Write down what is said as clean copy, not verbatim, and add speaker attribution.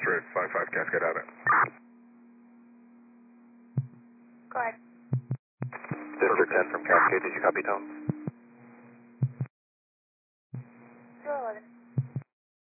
Speaker 1: straight, 5-5 Cascade out it.
Speaker 2: Go ahead.
Speaker 3: District 10 from Cascade, did you copy tone?